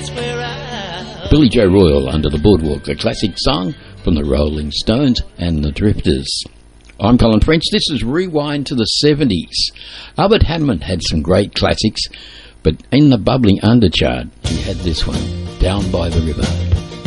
Billy Joe Royal, Under the Boardwalk, a classic song from the Rolling Stones and the Drifters. I'm Colin French. This is Rewind to the 70s. Albert Hammond had some great classics, but in the bubbling underchart, he had this one, Down by the River.